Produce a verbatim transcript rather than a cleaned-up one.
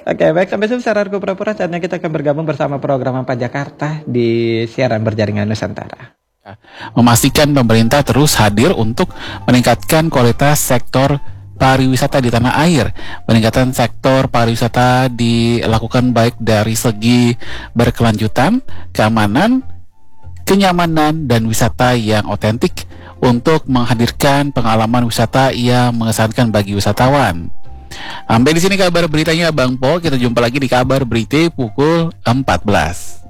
Oke, baik, sampai sebentar Argo Pura-Pura. Saatnya kita akan bergabung bersama program Apa Jakarta di siaran berjaringan Nusantara. Memastikan pemerintah terus hadir untuk meningkatkan kualitas sektor pariwisata di tanah air. Peningkatan sektor pariwisata dilakukan baik dari segi berkelanjutan, keamanan, kenyamanan, dan wisata yang otentik untuk menghadirkan pengalaman wisata yang mengesankan bagi wisatawan. Sampai di sini kabar beritanya Bang Po. Kita jumpa lagi di kabar berita pukul empat belas.